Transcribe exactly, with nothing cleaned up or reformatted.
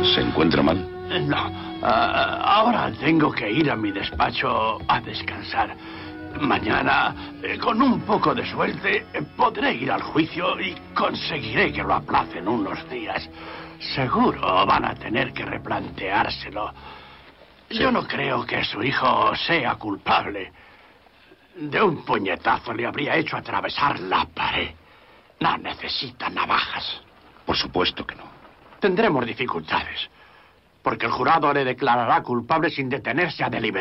¿Se encuentra mal? No. Uh, ahora tengo que ir a mi despacho a descansar. Mañana, eh, con un poco de suerte, eh, podré ir al juicio y conseguiré que lo aplacen unos días. Seguro van a tener que replanteárselo. Sí. Yo no creo que su hijo sea culpable. De un puñetazo le habría hecho atravesar la pared. No necesita navajas. Por supuesto que no. Tendremos dificultades, porque el jurado le declarará culpable sin detenerse a deliberar.